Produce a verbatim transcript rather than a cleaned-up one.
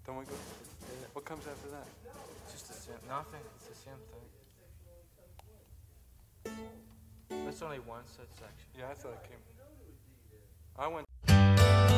Don't we go? Yeah. What comes after that? Just the same. Nothing. It's the same thing. That's only one such section. Yeah, I thought it came. I went